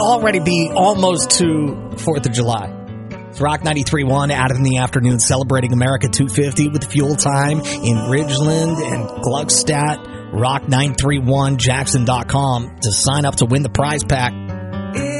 already be almost to 4th of July. It's Rock 93.1 out in the afternoon celebrating America 250 with Fuel Time in Ridgeland and Gluckstadt. Rock931Jackson.com to sign up to win the prize pack.